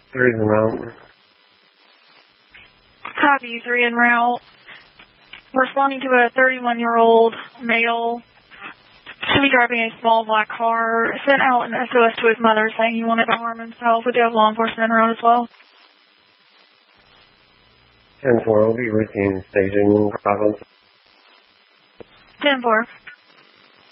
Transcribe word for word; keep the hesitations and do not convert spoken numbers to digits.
Three's en route. Copy, three en route. Responding to a thirty-one-year-old male. Should be driving a small black car. Sent out an S O S to his mother saying he wanted to harm himself. We do have law enforcement en route as well. ten four will be routine staging problems. ten four.